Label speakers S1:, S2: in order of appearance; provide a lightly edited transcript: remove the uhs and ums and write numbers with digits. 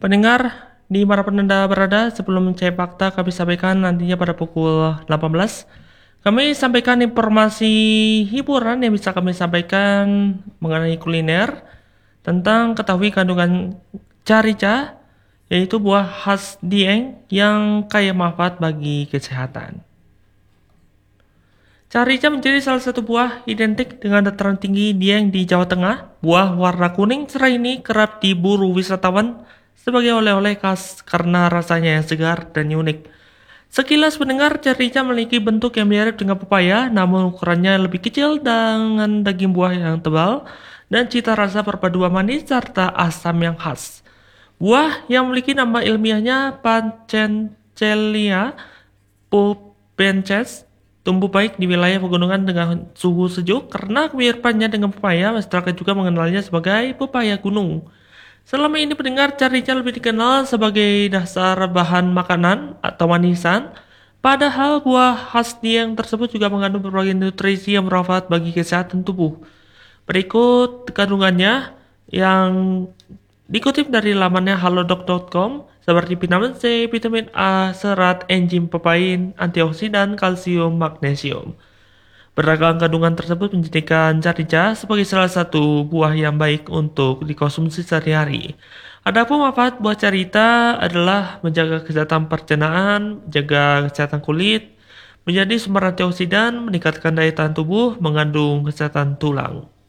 S1: Pendengar, di mana Anda berada, sebelum mencari fakta kami sampaikan nantinya pada pukul 18. Kami sampaikan informasi hiburan yang bisa kami sampaikan mengenai kuliner tentang ketahui kandungan carica, yaitu buah khas Dieng yang kaya manfaat bagi kesehatan. Carica menjadi salah satu buah identik dengan dataran tinggi Dieng di Jawa Tengah. Buah warna kuning cerah ini kerap diburu wisatawan sebagai oleh-oleh khas karena rasanya yang segar dan unik. Sekilas mendengar, carica memiliki bentuk yang mirip dengan pepaya, namun ukurannya lebih kecil dengan daging buah yang tebal dan cita rasa perpaduan manis serta asam yang khas. Buah yang memiliki nama ilmiahnya Pancencelia pubensis tumbuh baik di wilayah pegunungan dengan suhu sejuk. Karena kemiripannya dengan pepaya, masyarakat juga mengenalnya sebagai pepaya gunung. Selama ini pendengar, carica lebih dikenal sebagai dasar bahan makanan atau manisan. Padahal buah khas Dieng tersebut juga mengandung berbagai nutrisi yang bermanfaat bagi kesehatan tubuh. Berikut kandungannya yang dikutip dari lamannya halodoc.com, seperti vitamin C, vitamin A, serat, enzim pepain, antioksidan, kalsium, magnesium. Beragam kandungan tersebut menjadikan carica sebagai salah satu buah yang baik untuk dikonsumsi sehari-hari. Adapun manfaat buah carica adalah menjaga kesehatan pencernaan, menjaga kesehatan kulit, menjadi sumber antioksidan, meningkatkan daya tahan tubuh, mengandung kesehatan tulang.